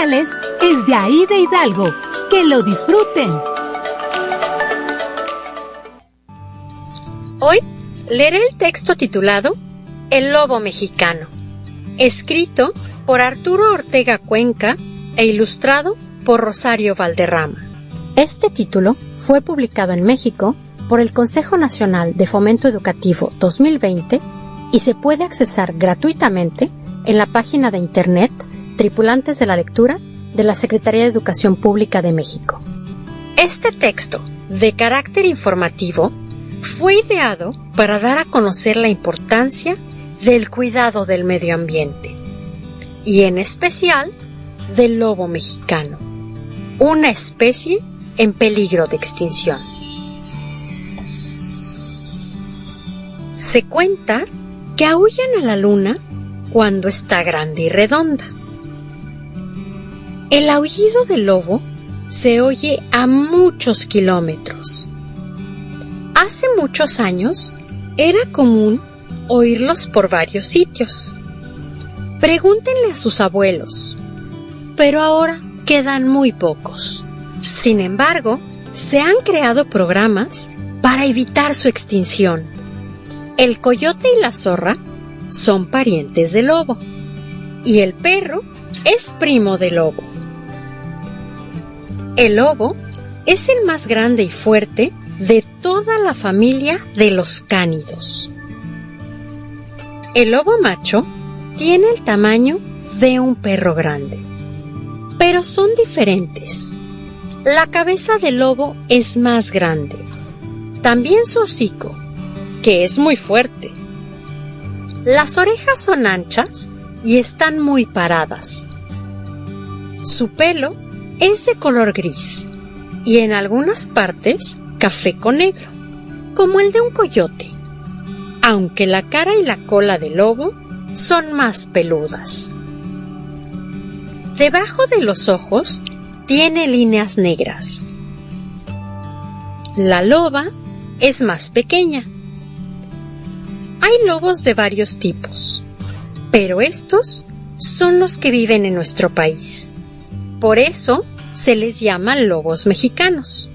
Canales es de Aída Hidalgo. ¡Que lo disfruten! Hoy leeré el texto titulado El lobo mexicano, escrito por Arturo Ortega Cuenca e ilustrado por Rosario Valderrama. Este título fue publicado en México por el Consejo Nacional de Fomento Educativo 2020 y se puede accesar gratuitamente en la página de internet Tripulantes de la Lectura de la Secretaría de Educación Pública de México. Este texto, de carácter informativo, fue ideado para dar a conocer la importancia del cuidado del medio ambiente y en especial del lobo mexicano, una especie en peligro de extinción. Se cuenta que aúllan a la luna cuando está grande y redonda. El aullido del lobo se oye a muchos kilómetros. Hace muchos años era común oírlos por varios sitios. Pregúntenle a sus abuelos, pero ahora quedan muy pocos. Sin embargo, se han creado programas para evitar su extinción. El coyote y la zorra son parientes del lobo, y el perro es primo del lobo. El lobo es el más grande y fuerte de toda la familia de los cánidos. El lobo macho tiene el tamaño de un perro grande, pero son diferentes. La cabeza del lobo es más grande, también su hocico, que es muy fuerte. Las orejas son anchas y están muy paradas. Su pelo es de color gris y en algunas partes café con negro, como el de un coyote, aunque la cara y la cola del lobo son más peludas. Debajo de los ojos tiene líneas negras. La loba es más pequeña. Hay lobos de varios tipos, pero estos son los que viven en nuestro país. Por eso se les llama lobos mexicanos.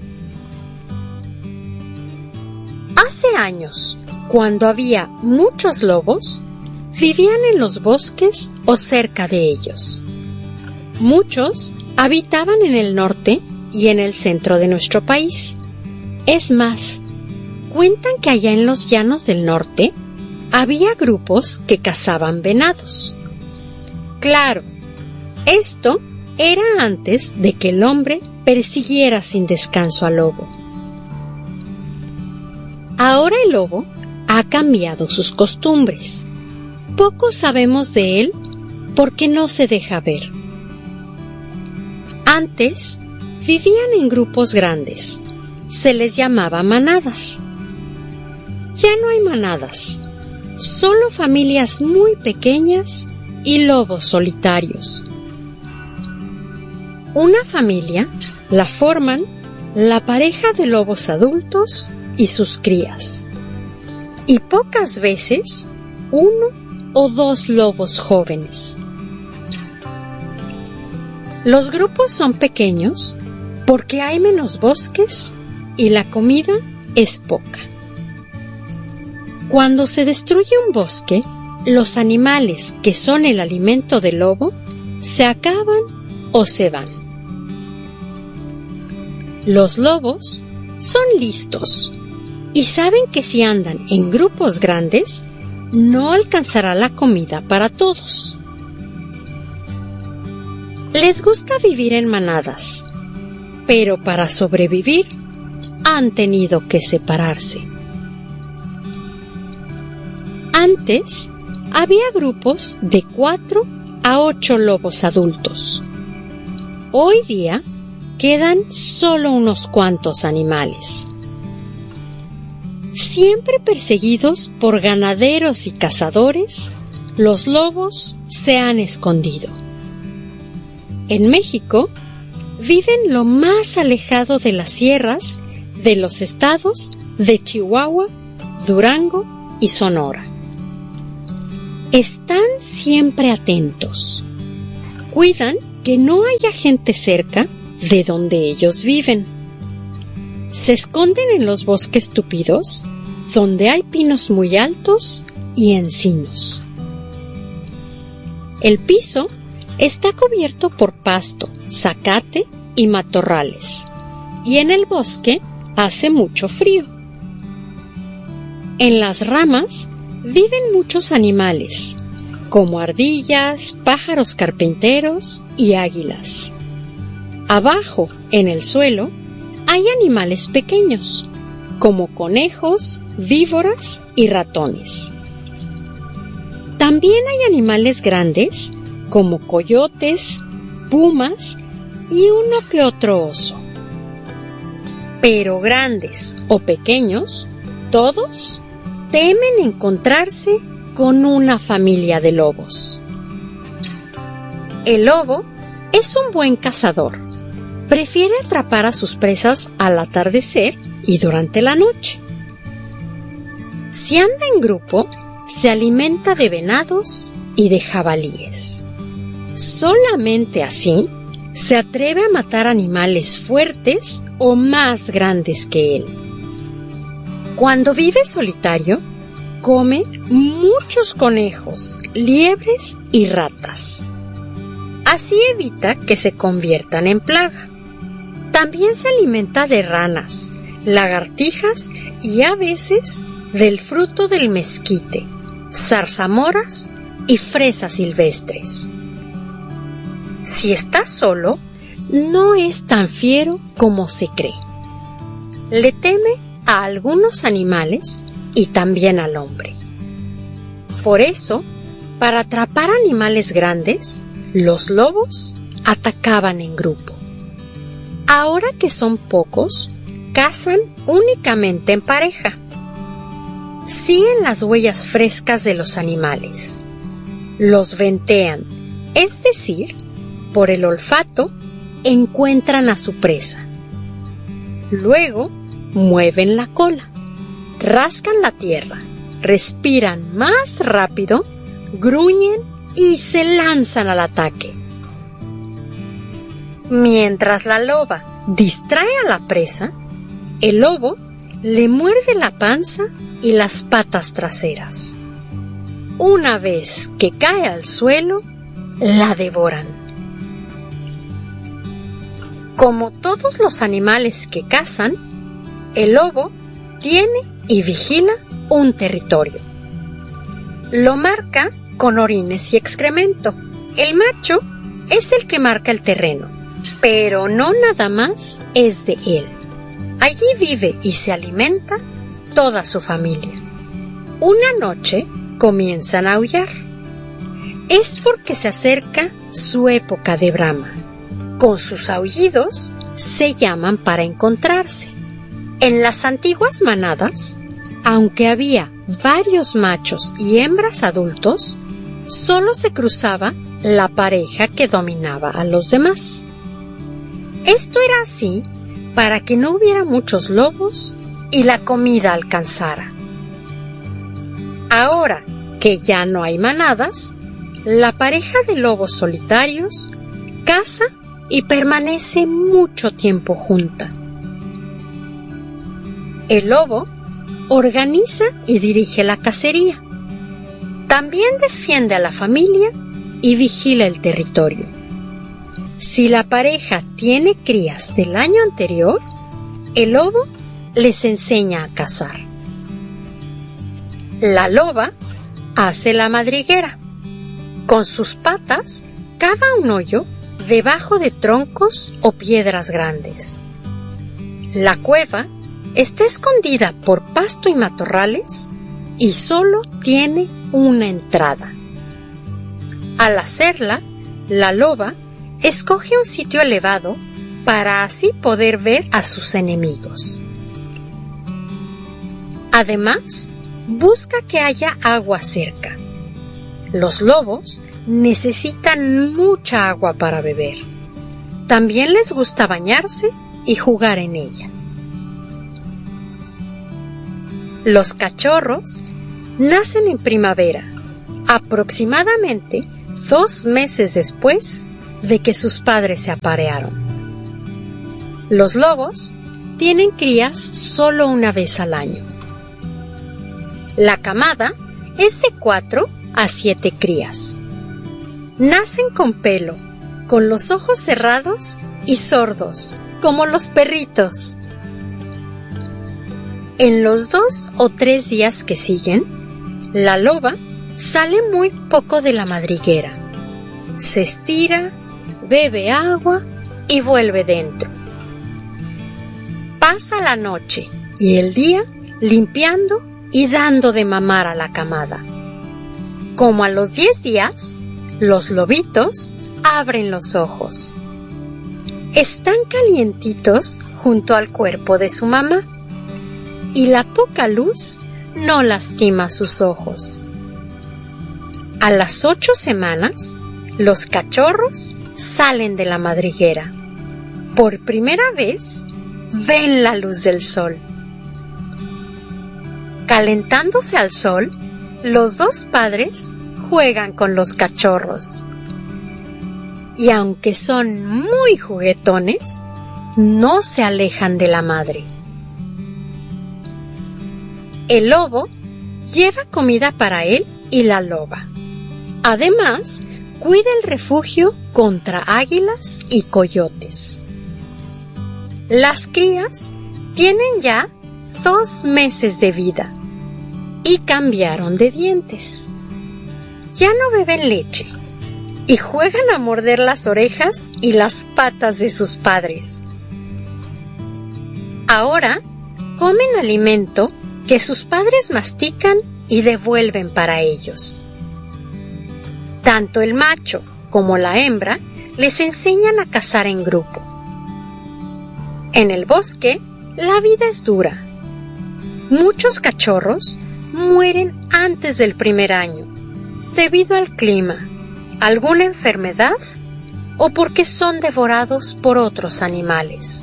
Hace años, cuando había muchos lobos, vivían en los bosques o cerca de ellos. Muchos habitaban en el norte y en el centro de nuestro país. Es más, cuentan que allá en los llanos del norte había grupos que cazaban venados. Claro, esto era antes de que el hombre persiguiera sin descanso al lobo. Ahora el lobo ha cambiado sus costumbres. Poco sabemos de él porque no se deja ver. Antes vivían en grupos grandes. Se les llamaba manadas. Ya no hay manadas, solo familias muy pequeñas y lobos solitarios. Una familia la forman la pareja de lobos adultos y sus crías, y pocas veces uno o dos lobos jóvenes. Los grupos son pequeños porque hay menos bosques y la comida es poca. Cuando se destruye un bosque, los animales que son el alimento del lobo se acaban o se van. Los lobos son listos y saben que si andan en grupos grandes, no alcanzará la comida para todos. Les gusta vivir en manadas, pero para sobrevivir han tenido que separarse. Antes había grupos de 4 a 8 lobos adultos. Hoy día quedan solo unos cuantos animales. Siempre perseguidos por ganaderos y cazadores, los lobos se han escondido. En México viven lo más alejado de las sierras de los estados de Chihuahua, Durango y Sonora. Están siempre atentos. Cuidan que no haya gente cerca de donde ellos viven. Se esconden en los bosques tupidos, donde hay pinos muy altos y encinos. El piso está cubierto por pasto, zacate y matorrales, y en el bosque hace mucho frío. En las ramas viven muchos animales, como ardillas, pájaros carpinteros y águilas. Abajo, en el suelo, hay animales pequeños, como conejos, víboras y ratones. También hay animales grandes, como coyotes, pumas y uno que otro oso. Pero grandes o pequeños, todos temen encontrarse con una familia de lobos. El lobo es un buen cazador. Prefiere atrapar a sus presas al atardecer y durante la noche. Si anda en grupo, se alimenta de venados y de jabalíes. Solamente así se atreve a matar animales fuertes o más grandes que él. Cuando vive solitario, come muchos conejos, liebres y ratas. Así evita que se conviertan en plaga. También se alimenta de ranas, lagartijas y a veces del fruto del mezquite, zarzamoras y fresas silvestres. Si está solo, no es tan fiero como se cree. Le teme a algunos animales y también al hombre. Por eso, para atrapar animales grandes, los lobos atacaban en grupo. Ahora que son pocos, cazan únicamente en pareja. Siguen las huellas frescas de los animales. Los ventean, es decir, por el olfato, encuentran a su presa. Luego, mueven la cola, rascan la tierra, respiran más rápido, gruñen y se lanzan al ataque. Mientras la loba distrae a la presa, el lobo le muerde la panza y las patas traseras. Una vez que cae al suelo, la devoran. Como todos los animales que cazan, el lobo tiene y vigila un territorio. Lo marca con orines y excremento. El macho es el que marca el terreno, pero no nada más es de él. Allí vive y se alimenta toda su familia. Una noche comienzan a aullar. Es porque se acerca su época de brama. Con sus aullidos se llaman para encontrarse. En las antiguas manadas, aunque había varios machos y hembras adultos, solo se cruzaba la pareja que dominaba a los demás. Esto era así para que no hubiera muchos lobos y la comida alcanzara. Ahora que ya no hay manadas, la pareja de lobos solitarios caza y permanece mucho tiempo junta. El lobo organiza y dirige la cacería. También defiende a la familia y vigila el territorio. Si la pareja tiene crías del año anterior, el lobo les enseña a cazar. La loba hace la madriguera. Con sus patas cava un hoyo debajo de troncos o piedras grandes. La cueva está escondida por pasto y matorrales y solo tiene una entrada. Al hacerla, la loba escoge un sitio elevado para así poder ver a sus enemigos. Además, busca que haya agua cerca. Los lobos necesitan mucha agua para beber. También les gusta bañarse y jugar en ella. Los cachorros nacen en primavera. Aproximadamente 2 meses después, de que sus padres se aparearon. Los lobos tienen crías solo una vez al año. La camada es de 4 a 7 crías. Nacen con pelo, con los ojos cerrados y sordos, como los perritos. En los 2 o 3 días que siguen, la loba sale muy poco de la madriguera. Se estira, bebe agua y vuelve dentro. Pasa la noche y el día limpiando y dando de mamar a la camada. Como a los 10 días, los lobitos abren los ojos. Están calientitos junto al cuerpo de su mamá y la poca luz no lastima sus ojos. A las 8 semanas, los cachorros salen de la madriguera. Por primera vez, ven la luz del sol. Calentándose al sol, los 2 padres juegan con los cachorros. Y aunque son muy juguetones, no se alejan de la madre. El lobo lleva comida para él y la loba. Además, cuida el refugio contra águilas y coyotes. Las crías tienen ya 2 meses de vida y cambiaron de dientes. Ya no beben leche y juegan a morder las orejas y las patas de sus padres. Ahora comen alimento que sus padres mastican y devuelven para ellos. Tanto el macho como la hembra les enseñan a cazar en grupo. En el bosque, la vida es dura. Muchos cachorros mueren antes del primer año, debido al clima, alguna enfermedad o porque son devorados por otros animales.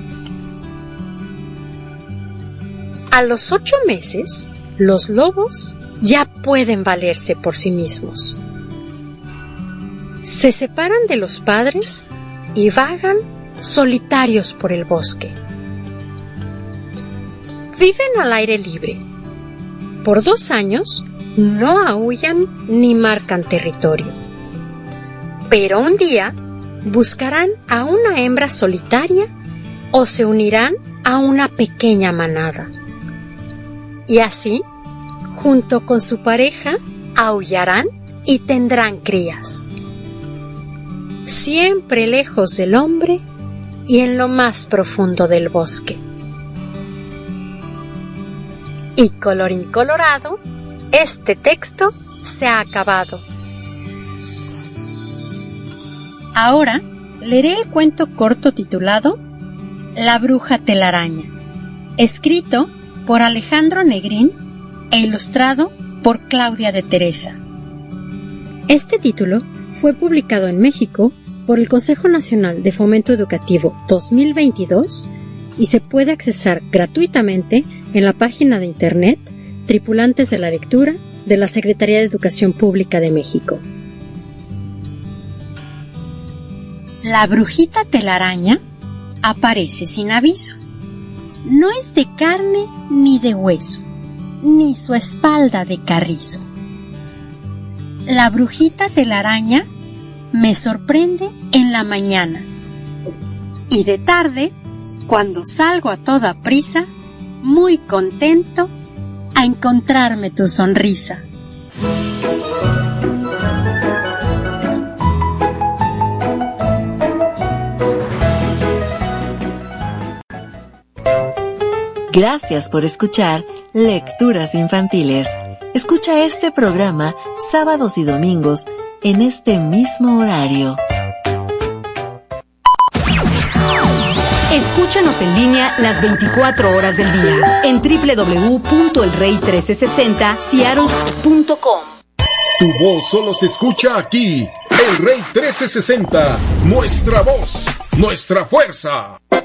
A los 8 meses, los lobos ya pueden valerse por sí mismos. Se separan de los padres y vagan solitarios por el bosque. Viven al aire libre. Por 2 años no aúllan ni marcan territorio. Pero un día buscarán a una hembra solitaria o se unirán a una pequeña manada. Y así, junto con su pareja, aullarán y tendrán crías. Siempre lejos del hombre y en lo más profundo del bosque. Y colorín colorado, este texto se ha acabado. Ahora leeré el cuento corto titulado La bruja telaraña, escrito por Alejandro Negrín e ilustrado por Claudia de Teresa. Este título fue publicado en México por el Consejo Nacional de Fomento Educativo 2022 y se puede accesar gratuitamente en la página de internet Tripulantes de la Lectura de la Secretaría de Educación Pública de México. La brujita telaraña aparece sin aviso. No es de carne ni de hueso, ni su espalda de carrizo. La brujita telaraña me sorprende en la mañana y de tarde, cuando salgo a toda prisa, muy contento a encontrarme tu sonrisa. Gracias por escuchar Lecturas Infantiles. Escucha este programa sábados y domingos en este mismo horario. Escúchanos en línea las 24 horas del día en www.elrey1360seattle.com. Tu voz solo se escucha aquí. El Rey 1360, nuestra voz, nuestra fuerza.